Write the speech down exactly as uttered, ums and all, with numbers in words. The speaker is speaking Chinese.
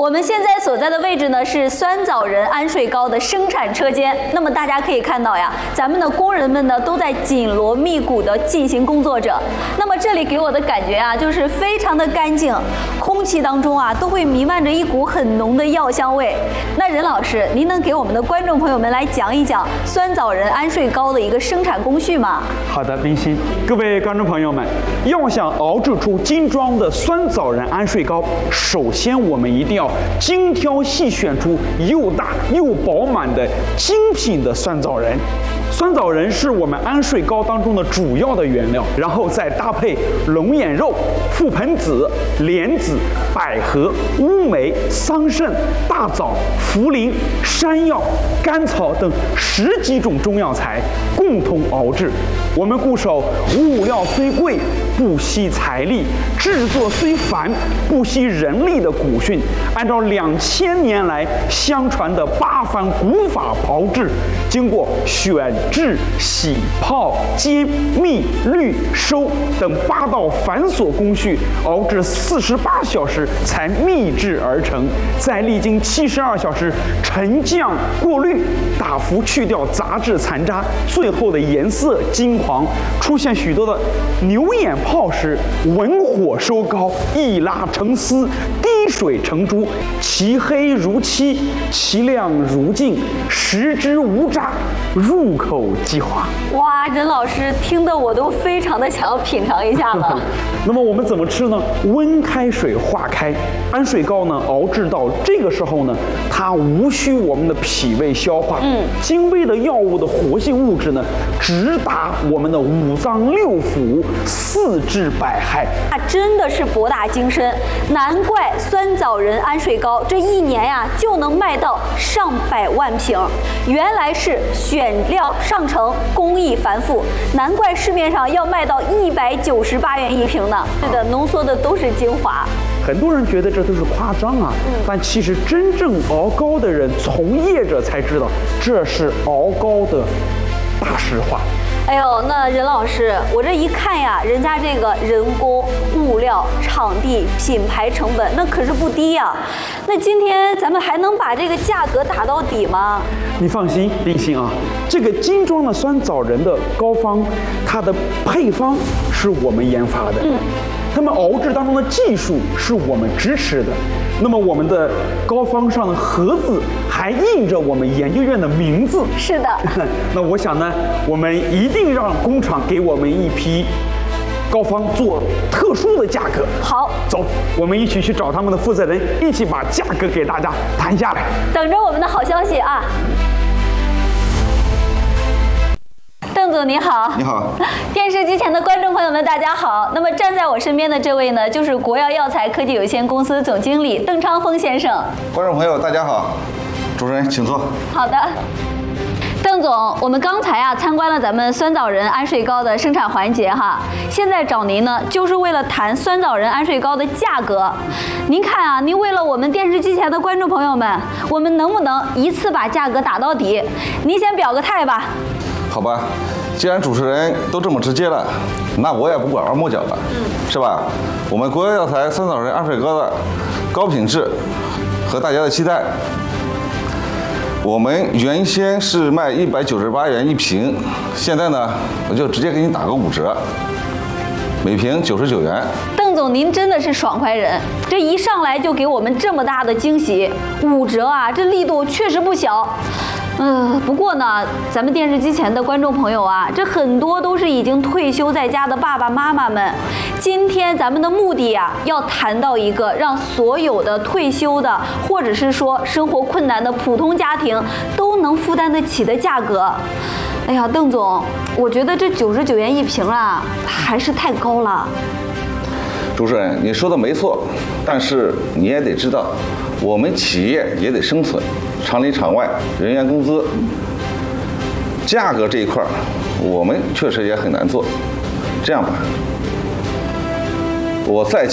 我们现在所在的位置呢是酸枣仁安睡糕的生产车间。那么大家可以看到呀，咱们的工人们呢都在紧锣密鼓地进行工作着。那么这里给我的感觉啊，就是非常的干净，空气当中啊都会弥漫着一股很浓的药香味。那任老师，您能给我们的观众朋友们来讲一讲酸枣仁安睡糕的一个生产工序吗？ 好的，冰心，各位观众朋友们，要想熬制出精装的酸枣仁安睡糕，首先我们一定要精挑细选出又大又饱满的精品的酸枣仁。酸枣仁是我们安睡糕当中的主要的原料，然后再搭配龙眼肉、覆盆子、莲子、百合、乌梅、桑葚、大枣、茯苓、山药、甘草等十几种中药材共同熬制。我们固守物料虽贵，不惜财力；制作虽繁，不惜人力的古训，按照两千年来相传的八番古法炮制，经过选制、洗、泡、煎、蜜、滤、收等八道繁琐工序，熬制四十八小时才秘制而成，再历经七十二小时沉降过滤，大幅去掉杂质残渣，最后的颜色金黄，出现许多的牛眼泡时，文火收高，一拉成丝，滴水成珠，其黑如漆，其亮如镜，食之无渣，入口即化。 哇，任老师听得我都非常的想要品尝一下了。 那么我们怎么吃呢？温开水化开，安睡糕呢熬制到这个时候呢，它无需我们的脾胃消化，嗯，精微的药物的活性物质呢，直达我们的五脏六腑，四治百害。 那真的是博大精深，难怪酸枣仁安睡糕这一年呀就能卖到上百万瓶。原来是选料上乘，工艺繁复，难怪市面上要卖到一百九十八元一瓶呢。是的，浓缩的都是精华。 很多人觉得这都是夸张啊，嗯、但其实真正熬糕的人、从业者才知道，这是熬糕的大实话。 哎呦，那任老师，我这一看呀，人家这个人工、物料、场地、品牌成本，那可是不低呀。那今天咱们还能把这个价格打到底吗？ 你放心，冰心啊，这个精装的酸枣仁的膏方，它的配方是我们研发的。嗯。那么熬制当中的技术是我们支持的，那么我们的膏方上的盒子还印着我们研究院的名字。 是的。 那我想呢，我们一定让工厂给我们一批膏方做特殊的价格。 好， 走，我们一起去找他们的负责人，一起把价格给大家谈下来。 等着我们的好消息啊！邓总你好。 你好。 电视机前的观众朋友们大家好。那么站在我身边的这位呢，就是国药药材科技有限公司总经理邓昌峰先生。 观众朋友大家好，主持人请坐。 好的。邓总，我们刚才啊参观了咱们酸枣仁安睡糕的生产环节哈，现在找您呢，就是为了谈酸枣仁安睡糕的价格。您看啊，您为了我们电视机前的观众朋友们，我们能不能一次把价格打到底？您先表个态吧。 好吧，既然主持人都这么直接了，那我也不拐弯抹角了，嗯，是吧？我们国药药材酸枣仁安睡糕的高品质和大家的期待，我们原先是卖一百九十八元一瓶，现在呢，我就直接给你打个五折，每瓶九十九元。 邓总，您真的是爽快人，这一上来就给我们这么大的惊喜，五折啊，这力度确实不小。嗯、呃，不过呢，咱们电视机前的观众朋友啊，这很多都是已经退休在家的爸爸妈妈们。今天咱们的目的呀，要谈到一个让所有的退休的，或者是说生活困难的普通家庭都能负担得起的价格。哎呀，邓总，我觉得这九十九元一瓶啊，还是太高了。 主持人，你说的没错，但是你也得知道，我们企业也得生存，厂里厂外人员工资，价格这一块我们确实也很难做。这样吧，我再